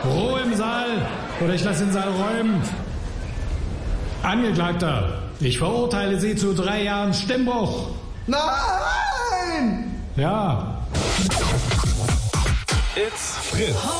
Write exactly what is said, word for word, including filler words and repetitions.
Ruhe im Saal oder ich lasse den Saal räumen. Angeklagter, ich verurteile Sie zu drei Jahren Stimmbruch. Nein! Ja. It's Fritz.